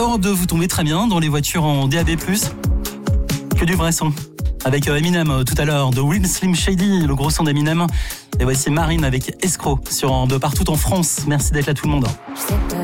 Europe 2, vous tombez très bien dans les voitures en DAB+. Que du vrai son. Avec Eminem tout à l'heure, de Will Slim Shady, le gros son d'Eminem. Et voici Marine avec Escroc sur Europe 2 partout en France. Merci d'être là tout le monde.